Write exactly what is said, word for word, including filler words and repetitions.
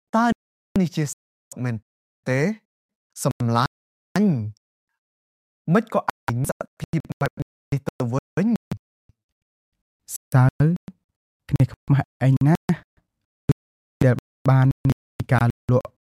តើនេះជាមែនទេសម្លាញ់មិនក៏អាចសភាពបែបនេះទៅវិញសើគ្នាខ្មាស់ឯងណាដែលបានមានការលក់